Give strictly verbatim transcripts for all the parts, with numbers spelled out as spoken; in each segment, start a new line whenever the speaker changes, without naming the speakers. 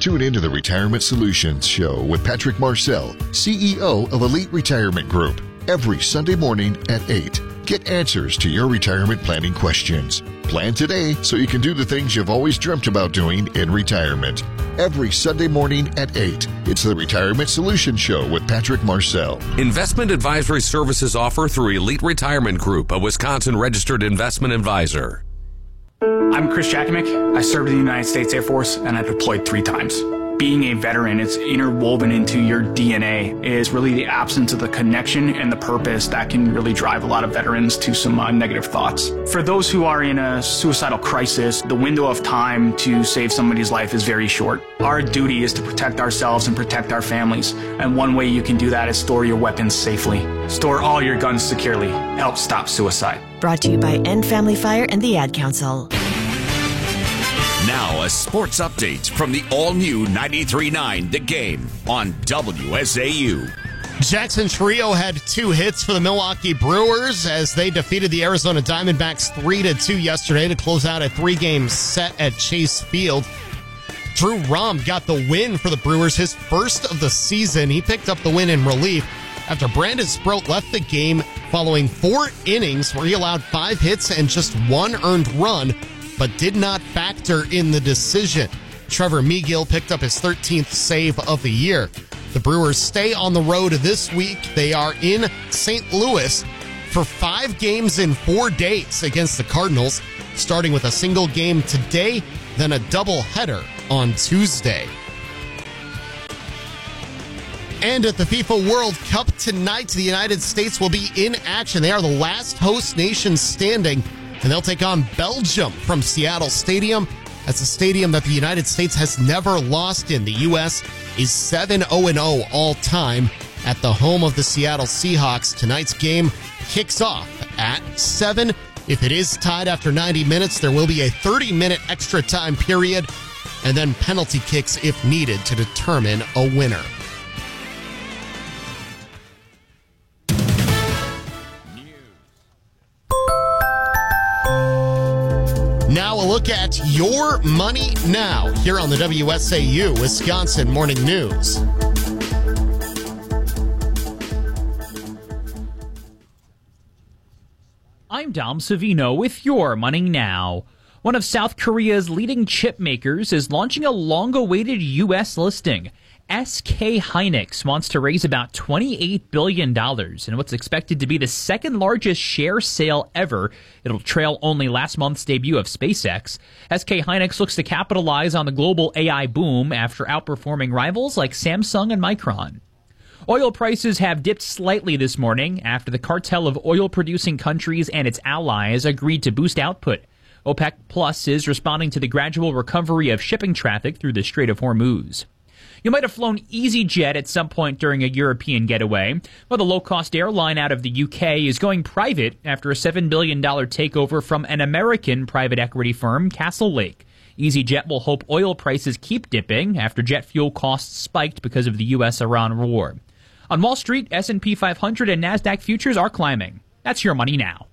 Tune into the Retirement Solutions Show with Patrick Marcel, C E O of Elite Retirement Group, every Sunday morning at eight. Get answers to your retirement planning questions. Plan today so you can do the things you've always dreamt about doing in retirement. Every Sunday morning at eight. It's the Retirement Solutions Show with Patrick Marcel.
Investment advisory services offer through Elite Retirement Group, a Wisconsin-registered investment advisor.
I'm Chris Jakomick. I served in the United States Air Force, and I deployed three times. Being a veteran, it's interwoven into your D N A, is really the absence of the connection and the purpose that can really drive a lot of veterans to some uh, negative thoughts. For those who are in a suicidal crisis, the window of time to save somebody's life is very short. Our duty is to protect ourselves and protect our families, and one way you can do that is store your weapons safely. Store all your guns securely. Help stop suicide.
Brought to you by End Family Fire and the Ad Council.
Now a sports update from the all-new ninety-three point nine The Game on W S A U.
Jackson Trio had two hits for the Milwaukee Brewers as they defeated the Arizona Diamondbacks three to two yesterday to close out a three-game set at Chase Field. Drew Rom got the win for the Brewers, his first of the season. He picked up the win in relief after Brandon Sproat left the game following four innings where he allowed five hits and just one earned run, but did not factor in the decision. Trevor Megill picked up his thirteenth save of the year. The Brewers stay on the road this week. They are in Saint Louis for five games in four days against the Cardinals, starting with a single game today, then a doubleheader on Tuesday. And at the FIFA World Cup tonight, the United States will be in action. They are the last host nation standing, and they'll take on Belgium from Seattle Stadium. That's a stadium that the United States has never lost in. The U S is seven oh and oh all-time at the home of the Seattle Seahawks. Tonight's game kicks off at seven. If it is tied after ninety minutes, there will be a thirty-minute extra time period, and then penalty kicks if needed to determine a winner. Now a look at your money now here on the W S A U Wisconsin Morning News.
I'm Dom Savino with your Money Now. One of South Korea's leading chip makers is launching a long-awaited U S listing. S K Hynix wants to raise about twenty-eight billion dollars in what's expected to be the second largest share sale ever. It'll trail only last month's debut of SpaceX. S K Hynix looks to capitalize on the global A I boom after outperforming rivals like Samsung and Micron. Oil prices have dipped slightly this morning after the cartel of oil-producing countries and its allies agreed to boost output. OPEC Plus is responding to the gradual recovery of shipping traffic through the Strait of Hormuz. You might have flown EasyJet at some point during a European getaway. Well, the low-cost airline out of the U K is going private after a seven billion dollars takeover from an American private equity firm, Castlelake. EasyJet will hope oil prices keep dipping after jet fuel costs spiked because of the U S Iran war. On Wall Street, S and P five hundred and NASDAQ futures are climbing. That's your money now.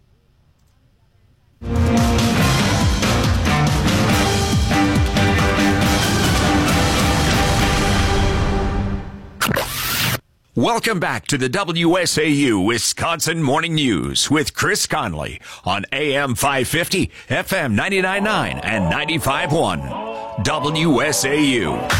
Welcome back to the W S A U Wisconsin Morning News with Chris Conley on A M five fifty, F M ninety-nine point nine, and ninety-five point one. W S A U.